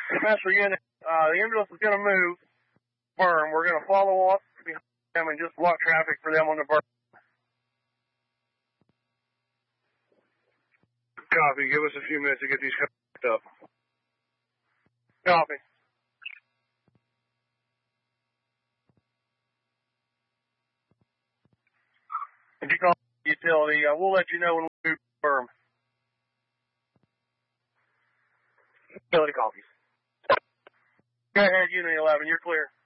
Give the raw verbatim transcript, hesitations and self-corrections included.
Master Unit, uh, the ambulance is going to move. Berm. We're going to follow up behind them and just block traffic for them on the berm. Copy. Give us a few minutes to get these picked up. Copy. If you call the utility, uh, we'll let you know when we move the berm. Utility copies. Go ahead, Unit eleven. You're clear.